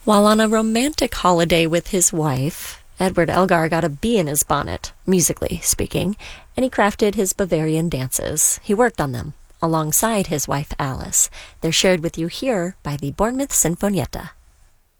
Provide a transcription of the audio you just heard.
While on a romantic holiday with his wife, Edward Elgar got a bee in his bonnet, musically speaking, and he crafted his Bavarian dances. He worked on them alongside his wife Alice. They're shared with you here by the Bournemouth Sinfonietta.